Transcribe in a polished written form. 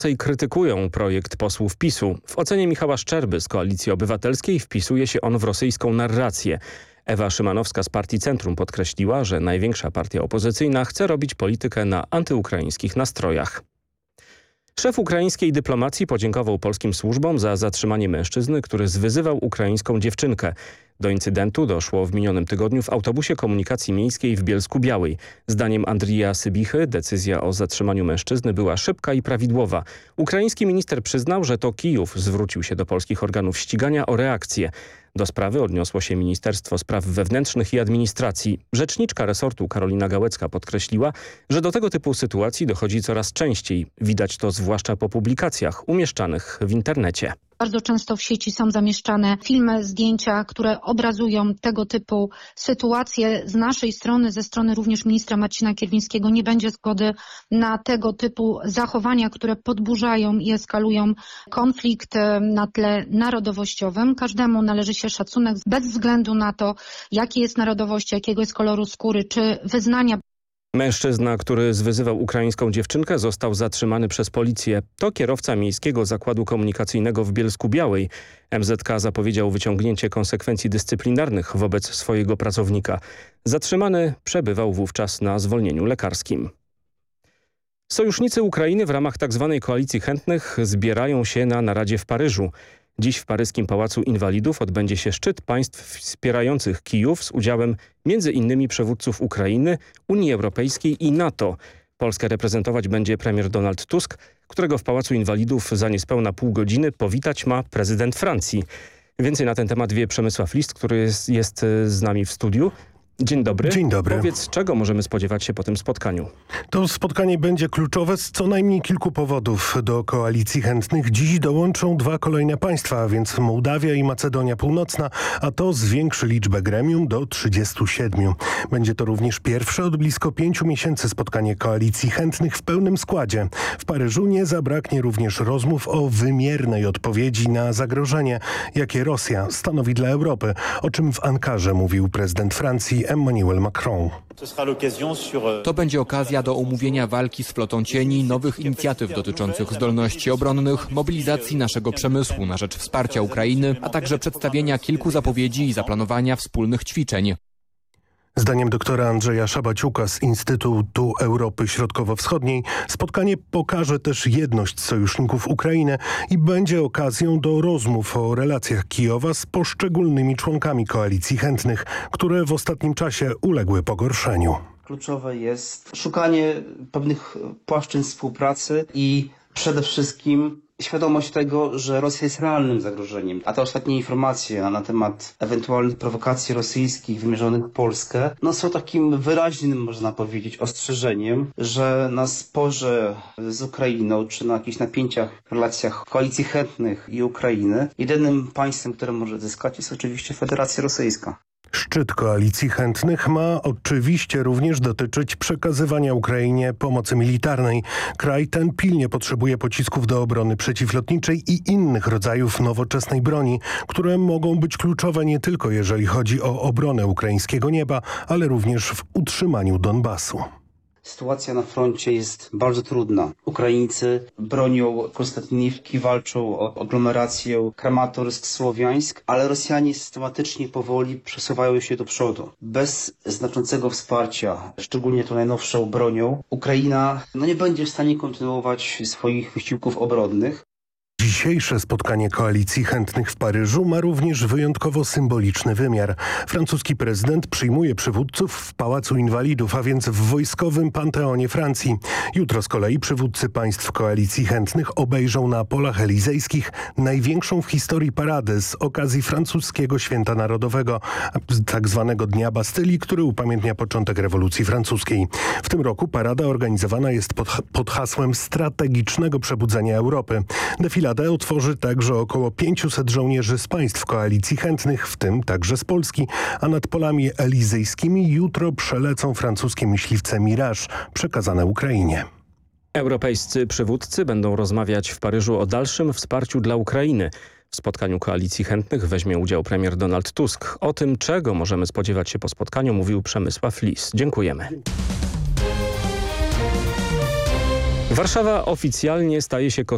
krytykują projekt posłów PiS-u. W ocenie Michała Szczerby z Koalicji Obywatelskiej wpisuje się on w rosyjską narrację. Ewa Szymanowska z Partii Centrum podkreśliła, że największa partia opozycyjna chce robić politykę na antyukraińskich nastrojach. Szef ukraińskiej dyplomacji podziękował polskim służbom za zatrzymanie mężczyzny, który zwyzywał ukraińską dziewczynkę. Do incydentu doszło w minionym tygodniu w autobusie komunikacji miejskiej w Bielsku-Białej. Zdaniem Andrija Sybichy decyzja o zatrzymaniu mężczyzny była szybka i prawidłowa. Ukraiński minister przyznał, że to Kijów zwrócił się do polskich organów ścigania o reakcję. Do sprawy odniosło się Ministerstwo Spraw Wewnętrznych i Administracji. Rzeczniczka resortu Karolina Gałecka podkreśliła, że do tego typu sytuacji dochodzi coraz częściej. Widać to zwłaszcza po publikacjach umieszczanych w internecie. Bardzo często w sieci są zamieszczane filmy, zdjęcia, które obrazują tego typu sytuacje. Z naszej strony, ze strony również ministra Marcina Kierwińskiego nie będzie zgody na tego typu zachowania, które podburzają i eskalują konflikt na tle narodowościowym. Każdemu należy się szacunek bez względu na to, jakiej jest narodowości, jakiego jest koloru skóry czy wyznania. Mężczyzna, który zwyzywał ukraińską dziewczynkę, został zatrzymany przez policję. To kierowca Miejskiego Zakładu Komunikacyjnego w Bielsku-Białej. MZK zapowiedział wyciągnięcie konsekwencji dyscyplinarnych wobec swojego pracownika. Zatrzymany przebywał wówczas na zwolnieniu lekarskim. Sojusznicy Ukrainy w ramach tzw. koalicji chętnych zbierają się na naradzie w Paryżu. Dziś w paryskim Pałacu Inwalidów odbędzie się szczyt państw wspierających Kijów z udziałem m.in. przywódców Ukrainy, Unii Europejskiej i NATO. Polskę reprezentować będzie premier Donald Tusk, którego w Pałacu Inwalidów za niespełna pół godziny powitać ma prezydent Francji. Więcej na ten temat wie Przemysław List, który jest z nami w studiu. Dzień dobry. Dzień dobry. Powiedz, czego możemy spodziewać się po tym spotkaniu? To spotkanie będzie kluczowe z co najmniej kilku powodów. Do koalicji chętnych dziś dołączą dwa kolejne państwa, a więc Mołdawia i Macedonia Północna, a to zwiększy liczbę gremium do 37. Będzie to również pierwsze od blisko 5 miesięcy spotkanie koalicji chętnych w pełnym składzie. W Paryżu nie zabraknie również rozmów o wymiernej odpowiedzi na zagrożenie, jakie Rosja stanowi dla Europy, o czym w Ankarze mówił prezydent Francji Emmanuel Macron. To będzie okazja do omówienia walki z flotą cieni, nowych inicjatyw dotyczących zdolności obronnych, mobilizacji naszego przemysłu na rzecz wsparcia Ukrainy, a także przedstawienia kilku zapowiedzi i zaplanowania wspólnych ćwiczeń. Zdaniem doktora Andrzeja Szabaciuka z Instytutu Europy Środkowo-Wschodniej spotkanie pokaże też jedność sojuszników Ukrainy i będzie okazją do rozmów o relacjach Kijowa z poszczególnymi członkami koalicji chętnych, które w ostatnim czasie uległy pogorszeniu. Kluczowe jest szukanie pewnych płaszczyzn współpracy i przede wszystkim świadomość tego, że Rosja jest realnym zagrożeniem. A te ostatnie informacje na temat ewentualnych prowokacji rosyjskich wymierzonych w Polskę są takim wyraźnym, można powiedzieć, ostrzeżeniem, że na sporze z Ukrainą, czy na jakichś napięciach w relacjach koalicji chętnych i Ukrainy, jedynym państwem, które może zyskać, jest oczywiście Federacja Rosyjska. Szczyt koalicji chętnych ma oczywiście również dotyczyć przekazywania Ukrainie pomocy militarnej. Kraj ten pilnie potrzebuje pocisków do obrony przeciwlotniczej i innych rodzajów nowoczesnej broni, które mogą być kluczowe nie tylko jeżeli chodzi o obronę ukraińskiego nieba, ale również w utrzymaniu Donbasu. Sytuacja na froncie jest bardzo trudna. Ukraińcy bronią Konstantyniwki, walczą o aglomerację Kramatorsk-Słowiańsk, ale Rosjanie systematycznie powoli przesuwają się do przodu. Bez znaczącego wsparcia, szczególnie tą najnowszą bronią, Ukraina nie będzie w stanie kontynuować swoich wysiłków obronnych. Dzisiejsze spotkanie koalicji chętnych w Paryżu ma również wyjątkowo symboliczny wymiar. Francuski prezydent przyjmuje przywódców w Pałacu Inwalidów, a więc w wojskowym panteonie Francji. Jutro z kolei przywódcy państw koalicji chętnych obejrzą na polach elizejskich największą w historii paradę z okazji francuskiego Święta Narodowego, tak zwanego Dnia Bastylii, który upamiętnia początek rewolucji francuskiej. W tym roku parada organizowana jest pod hasłem strategicznego przebudzenia Europy. Defiladę otworzy także około 500 żołnierzy z państw koalicji chętnych, w tym także z Polski, a nad polami elizejskimi jutro przelecą francuskie myśliwce Mirage przekazane Ukrainie. Europejscy przywódcy będą rozmawiać w Paryżu o dalszym wsparciu dla Ukrainy. W spotkaniu koalicji chętnych weźmie udział premier Donald Tusk. O tym, czego możemy spodziewać się po spotkaniu, mówił Przemysław Lis. Dziękujemy. Warszawa oficjalnie staje się